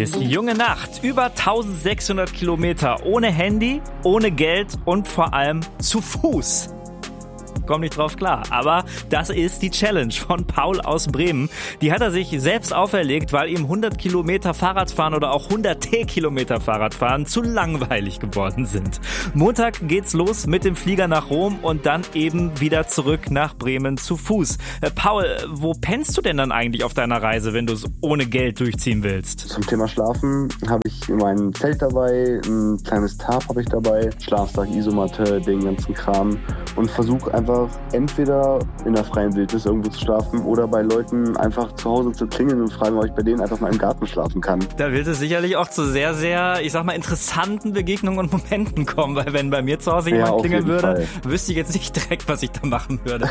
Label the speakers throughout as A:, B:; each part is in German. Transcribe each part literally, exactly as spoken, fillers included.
A: ist Junge Nacht. Über eintausendsechshundert Kilometer ohne Handy, ohne Geld und vor allem zu Fuß. Komm nicht drauf klar, aber das ist die Challenge von Paul aus Bremen. Die hat er sich selbst auferlegt, weil ihm hundert Kilometer Fahrradfahren oder auch hundert Kilometer Fahrradfahren zu langweilig geworden sind. Montag geht's los mit dem Flieger nach Rom und dann eben wieder zurück nach Bremen zu Fuß. Äh, Paul, wo pennst du denn dann eigentlich auf deiner Reise, wenn du es ohne Geld durchziehen willst?
B: Zum Thema Schlafen habe ich mein Zelt dabei, ein kleines Tarp habe ich dabei, Schlafsack, Isomatte, den ganzen Kram und versuche einfach entweder in der freien Wildnis irgendwo zu schlafen oder bei Leuten einfach zu Hause zu klingeln und fragen, ob ich bei denen einfach mal im Garten schlafen kann.
A: Da wird es sicherlich auch zu sehr, sehr, ich sag mal, interessanten Begegnungen und Momenten kommen, weil wenn bei mir zu Hause jemand ja, klingeln würde, Fall. wüsste ich jetzt nicht direkt, was ich da machen würde.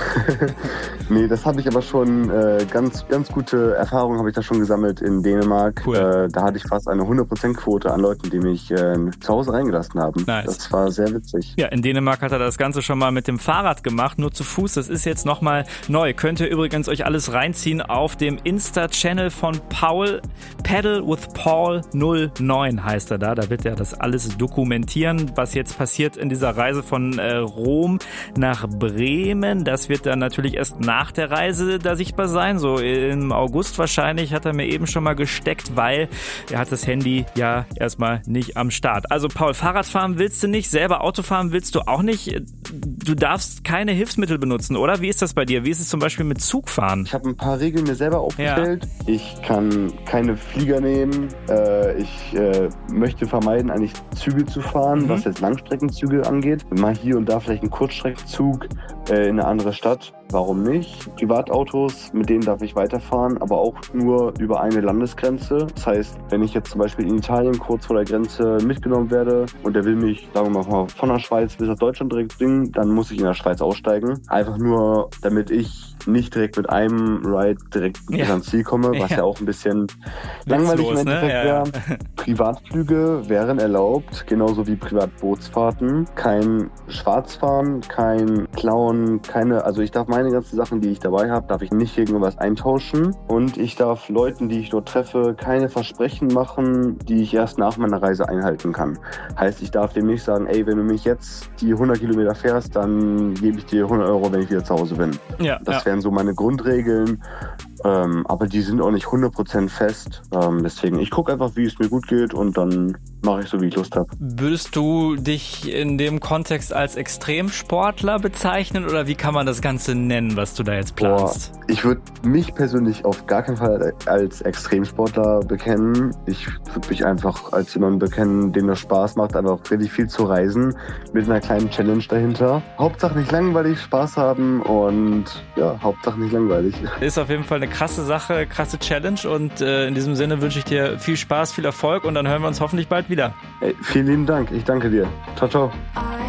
B: Nee, das habe ich aber schon, äh, ganz ganz gute Erfahrungen habe ich da schon gesammelt in Dänemark.
A: Cool.
B: Äh, da hatte ich fast eine hundert Prozent Quote an Leuten, die mich äh, zu Hause reingelassen haben.
A: Nice.
B: Das war sehr witzig.
A: Ja, in Dänemark hat er das Ganze schon mal mit dem Fahrrad gemacht, nur zu Fuß. Das ist jetzt nochmal neu. Könnt ihr übrigens euch alles reinziehen auf dem Insta-Channel von Paul. Pedal with Paul null neun heißt er da. Da wird er das alles dokumentieren, was jetzt passiert in dieser Reise von äh, Rom nach Bremen. Das wird dann natürlich erst nach der Reise da sichtbar sein. So im August wahrscheinlich, hat er mir eben schon mal gesteckt, weil er hat das Handy ja erstmal nicht am Start. Also Paul, Fahrradfahren willst du nicht, selber Autofahren willst du auch nicht. Du darfst keine Hilfsmittel benutzen, oder? Wie ist das bei dir? Wie ist es zum Beispiel mit Zugfahren?
B: Ich habe ein paar Regeln mir selber aufgestellt. Ja. Ich kann keine Flieger nehmen. Äh, ich äh, möchte vermeiden, eigentlich Züge zu fahren, mhm. was jetzt Langstreckenzüge angeht. Mal hier und da vielleicht ein Kurzstreckenzug äh, in eine andere Stadt. Warum nicht? Privatautos, mit denen darf ich weiterfahren, aber auch nur über eine Landesgrenze. Das heißt, wenn ich jetzt zum Beispiel in Italien kurz vor der Grenze mitgenommen werde und der will mich, sagen wir mal, von der Schweiz bis nach Deutschland direkt bringen, dann muss ich in der Schweiz aussteigen. Einfach nur, damit ich nicht direkt mit einem Ride direkt ja. ans Ziel komme, was ja, ja auch ein bisschen langweilig im Endeffekt ne? ja, wäre. Ja. Privatflüge wären erlaubt, genauso wie Privatbootsfahrten. Kein Schwarzfahren, kein Klauen, keine, also ich darf meine ganzen Sachen, die ich dabei habe, darf ich nicht gegen was eintauschen und ich darf Leuten, die ich dort treffe, keine Versprechen machen, die ich erst nach meiner Reise einhalten kann. Heißt, ich darf dem nicht sagen, ey, wenn du mich jetzt die hundert Kilometer fährst, dann gebe ich dir hundert Euro, wenn ich wieder zu Hause bin. Ja, das ja. wären so meine Grundregeln, ähm, aber die sind auch nicht hundert Prozent fest. Ähm, deswegen, ich gucke einfach, wie es mir gut geht und dann mache ich so, wie ich Lust habe.
A: Würdest du dich in dem Kontext als Extremsportler bezeichnen oder wie kann man das Ganze nennen, was du da jetzt planst?
B: Boah, ich würde mich persönlich auf gar keinen Fall als Extremsportler bekennen. Ich würde mich einfach als jemanden bekennen, dem das Spaß macht, einfach richtig viel zu reisen, mit einer kleinen Challenge dahinter. Hauptsache nicht langweilig, Spaß haben und ja, Hauptsache nicht langweilig.
A: Ist auf jeden Fall eine krasse Sache, krasse Challenge und äh, in diesem Sinne wünsche ich dir viel Spaß, viel Erfolg und dann hören wir uns hoffentlich bald wieder.
B: Hey, vielen lieben Dank, ich danke dir. Ciao, ciao.